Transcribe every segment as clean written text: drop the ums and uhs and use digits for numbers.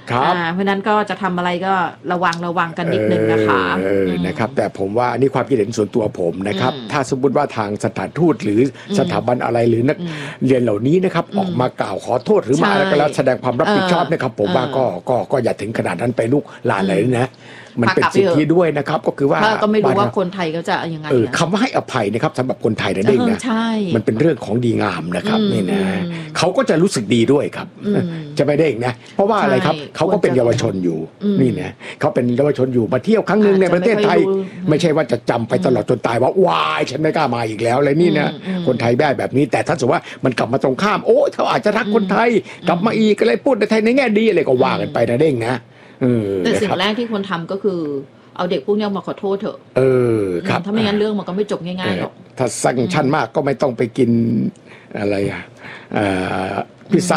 ครับเพราะนั้นก็จะทำอะไรก็ระวังกันนิดนึงนะคะนะครับแต่ผมว่านี่ความคิดเห็นส่วนตัวผมนะครับถ้าสมมติว่าทางสถานทูตหรือสถาบันอะไรหรือนักเรียนเหล่านี้นะครับออกมากล่าวขอโทษหรือมาอะไรก็แล้วแสดงความรับผิดชอบนะครับผมว่าก็อย่าถึงขนาดนั้นไปลูกหลานเลยนะมันเป็นสิทธิด้วยนะครับก็คือว่าก็ไม่รู้ว่าคนไทยก็จะยังไงคำว่าให้อภัยนะครับสำหรับคนไทยนะเด้งนะมันเป็นเรื่องของดีงามนะครับนี่นะเขาก็จะรู้สึกดีด้วยครับจะไม่เด้งนะเพราะว่าอะไรครับเขาก็เป็นเยาวชนอยู่นี่นะเขาเป็นเยาวชนอยู่มาเที่ยวครั้งนึงในประเทศไทยไม่ใช่ว่าจะจำไปตลอดจนตายว่าวายฉันไม่กล้ามาอีกแล้วเลยนี่นะคนไทยแบบนี้แต่ถ้าสมมติว่ามันกลับมาตรงข้ามโอ้เขาอาจจะรักคนไทยกลับมาอีกอะไรพูดในไทยในแง่ดีอะไรก็ว่ากันไปนะเด้งนะแต่สิ่งแรกที่ควรทำก็คือเอาเด็กพวกนี้มาขอโทษเถอะครับถ้าไม่งั้นเรื่องมันก็ไม่จบง่ายๆหรอกถ้าสังชั่นมากก็ไม่ต้องไปกินอะไรพิซซ่า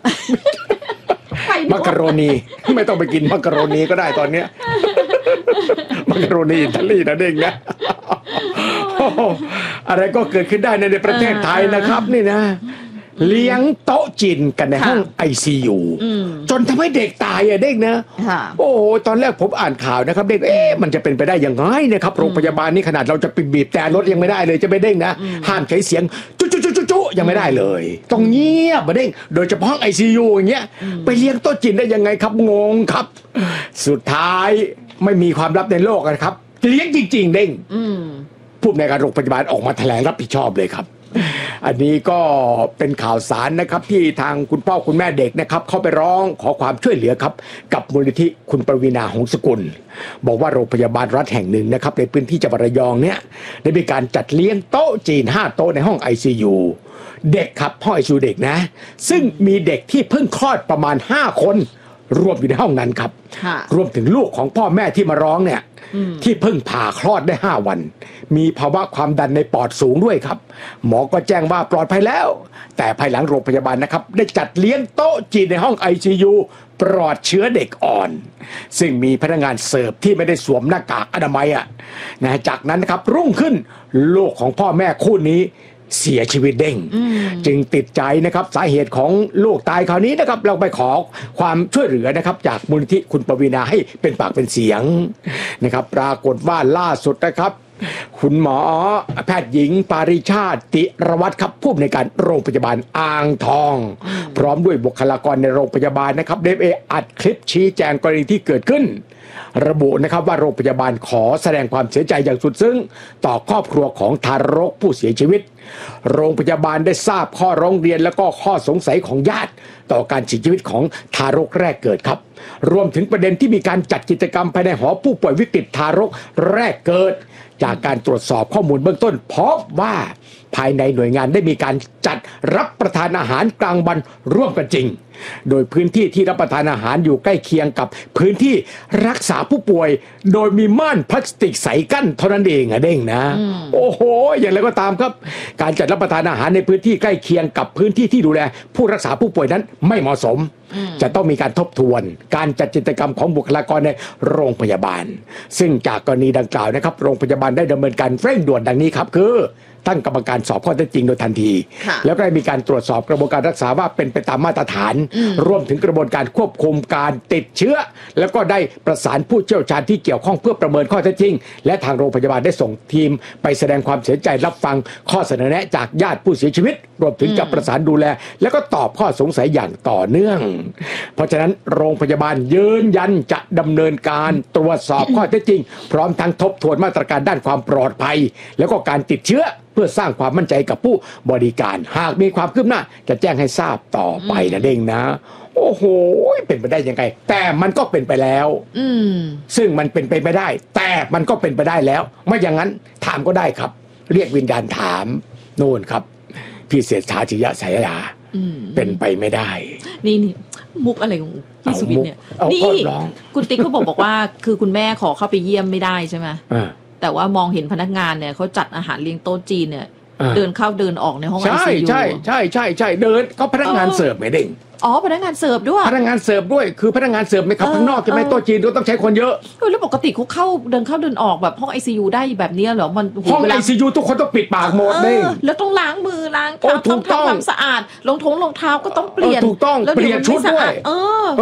มักกะโรนีไม่ต้องไปกินมักกะโรนีก็ได้ตอนเนี้ยมักกะโรนีอิตาลีนะเด้งนะอะไรก็เกิดขึ้นได้ในประเทศไทยนะครับนี่นะเลี้ยงโต๊ะจีนกันในห้อง ICU จนทำให้เด็กตายเด็กนะโอ้โหตอนแรกผมอ่านข่าวนะครับเด็กมันจะเป็นไปได้ยังไงนะครับโรงพยาบาลนี่ขนาดเราจะปิดบีบแต่รถยังไม่ได้เลยจะไม่เด้งนะห้ามใช้เสียงจุ๊ยังไม่ได้เลยต้องเงียบมาเด้งโดยเฉพาะ ICU อย่างเงี้ยไปเลี้ยงโต๊ะจีนได้ยังไงครับงงครับสุดท้ายไม่มีความลับในโลกนะครับเลี้ยงจริงๆเด้งผู้อำนวยการโรงพยาบาลออกมาแถลงรับผิดชอบเลยครับอันนี้ก็เป็นข่าวสารนะครับที่ทางคุณพ่อคุณแม่เด็กนะครับเข้าไปร้องขอความช่วยเหลือครับกับมูลนิธิคุณปวีณาหงสกุลบอกว่าโรงพยาบาลรัฐแห่งหนึ่งนะครับในพื้นที่จังหวัดระยองเนี่ยได้มีการจัดเลี้ยงโต๊ะจีน5โต๊ะในห้อง ICU เด็กครับห้อง ICU เด็กนะซึ่งมีเด็กที่เพิ่งคลอดประมาณ5คนรวมอยู่ในห้องนั้นครับรวมถึงลูกของพ่อแม่ที่มาร้องเนี่ยที่เพิ่งผ่าคลอดได้5วันมีภาวะความดันในปอดสูงด้วยครับหมอก็แจ้งว่าปลอดภัยแล้วแต่ภายหลังโรงพยาบาลนะครับได้จัดเลี้ยงโต๊ะจีนในห้อง ICU ปลอดเชื้อเด็กอ่อนซึ่งมีพนักงานเสิร์ฟที่ไม่ได้สวมหน้ากากอนามัยนะจากนั้นนะครับรุ่งขึ้นลูกของพ่อแม่คู่นี้เสียชีวิตเด้งจึงติดใจนะครับสาเหตุของลูกตายคราวนี้นะครับเราไปขอความช่วยเหลือนะครับจากมูลนิธิคุณปวีณาให้เป็นปากเป็นเสียงนะครับปรากฏว่าล่าสุดนะครับคุณหมอแพทย์หญิงปาริชาติติรวัตรครับผู้อำนวยการโรงพยาบาลอ่างทองพร้อมด้วยบุคลากรในโรงพยาบาลนะครับได้อัดคลิปชี้แจงกรณีที่เกิดขึ้นระบุนะครับว่าโรงพยาบาลขอแสดงความเสียใจอย่างสุดซึ้งต่อครอบครัวของทารกผู้เสียชีวิตโรงพยาบาลได้ทราบข้อร้องเรียนและก็ข้อสงสัยของญาติต่อการเสียชีวิตของทารกแรกเกิดครับรวมถึงประเด็นที่มีการจัดกิจกรรมภายในหอผู้ป่วยวิกฤตทารกแรกเกิดจากการตรวจสอบข้อมูลเบื้องต้นพบว่าภายในหน่วยงานได้มีการจัดรับประทานอาหารกลางวันร่วมกันจริงโดยพื้นที่ที่รับประทานอาหารอยู่ใกล้เคียงกับพื้นที่รักษาผู้ป่วยโดยมีม่านพลาสติกใสกั้นเท่านั้นเองเด้งนะโอ้โหอย่างไรก็ตามครับการจัดรับประทานอาหารในพื้นที่ใกล้เคียงกับพื้นที่ที่ดูแลผู้รักษาผู้ป่วยนั้นไม่เหมาะสมจะต้องมีการทบทวนการจัดกิจกรรมของบุคลากรในโรงพยาบาลซึ่งจากกรณีดังกล่าวนะครับโรงพยาบาลได้ดำเนินการเร่งด่วนดังนี้ครับคือตั้งกรรมการสอบข้อเท็จจริงโดยทันทีแล้วก็ได้มีการตรวจสอบกระบวนการรักษาว่าเป็นไปตามมาตรฐานรวมถึงกระบวนการควบคุมการติดเชื้อแล้วก็ได้ประสานผู้เชี่ยวชาญที่เกี่ยวข้องเพื่อประเมินข้อเท็จจริงและทางโรงพยาบาลได้ส่งทีมไปแสดงความเสียใจรับฟังข้อเสนอแนะจากญาติผู้เสียชีวิตรวมถึงจะประสานดูแลแล้วก็ตอบข้อสงสัยอย่างต่อเนื่องเพราะฉะนั้นโรงพยาบาลยืนยันจะดำเนินการตรวจสอบข้อเท็จจริงพร้อมทั้งทบทวนมาตรการด้านความปลอดภัยแล้วก็การติดเชื้อเพื่อสร้างความมั่นใจกับผู้บริการหากมีความคืบหน้าจะแจ้งให้ทราบต่อไปนะเด้งนะโอ้โหเป็นไปได้ยังไงแต่มันก็เป็นไปแล้วซึ่งมันเป็นไปไม่ได้แต่มันก็เป็นไปได้แล้วไม่อย่างนั้นถามก็ได้ครับเรียกวิญญาณถามโน่นครับพี่เศรษฐาจิยะสายยาเป็นไปไม่ได้นี่มุกอะไรของพี่สุวิทย์เนี่ยนี่คุณติ๊กเขาบอกว่าคือคุณแม่ขอเข้าไปเยี่ยมไม่ได้ใช่ไหมแต่ว่ามองเห็นพนักงานเนี่ยเขาจัดอาหารเลี้ยงโต๊ะจีนเนี่ยเดินเข้าเดินออกในห้อง ICU ใช่เดินเขาพนักงานเสิร์ฟไงเด้งพนักงานเสิร์ฟด้วยพนักงานเสิร์ฟด้วยคือพนักงานเสิร์ฟไม่ขับข้างนอกจะไม่โต๊ะจีนก็ต้องใช้คนเยอะแล้วปกติเขาเดินออกแบบห้อง ICU ได้แบบนี้เหรอมันห้อง ICU ทุกคนต้องปิดปากหมดเด้งแล้วต้องล้างมือล้างเท้าต้องทำความสะอาดรองเท้าก็ต้องเปลี่ยนถูกต้องเปลี่ยนชุดด้วย